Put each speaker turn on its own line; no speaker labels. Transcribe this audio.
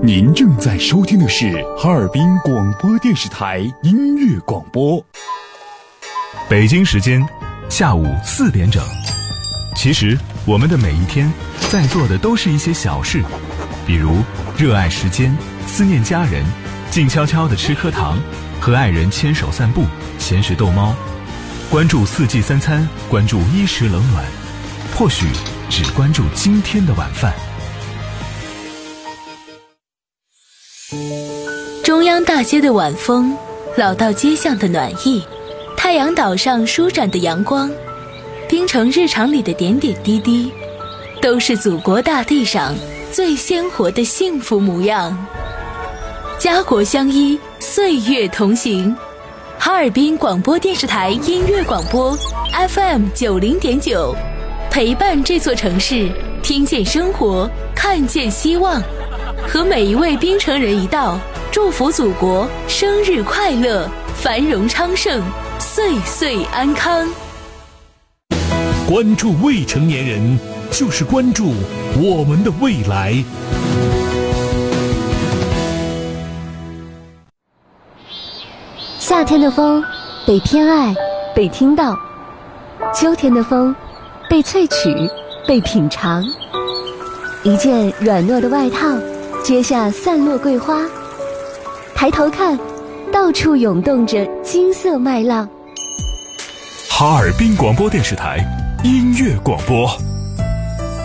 您正在收听的是哈尔滨广播电视台音乐广播。
北京时间下午4点整。其实我们的每一天在做的都是一些小事，比如热爱时间，思念家人，静悄悄地吃颗糖，和爱人牵手散步，闲时逗猫，关注4季3餐，关注衣食冷暖，或许只关注今天的晚饭。
中央大街的晚风，老道街巷的暖意，太阳岛上舒展的阳光，冰城日常里的点点滴滴，都是祖国大地上最鲜活的幸福模样。家国相依，岁月同行。哈尔滨广播电视台音乐广播 FM90.9，陪伴这座城市，听见生活，看见希望。和每一位冰城人一道，祝福祖国生日快乐，繁荣昌盛，岁岁安康。
关注未成年人，就是关注我们的未来。
夏天的风被偏爱，被听到；秋天的风被萃取，被品尝。一件软糯的外套，接下散落桂花。抬头看，到处涌动着金色麦浪。
哈尔滨广播电视台音乐广播。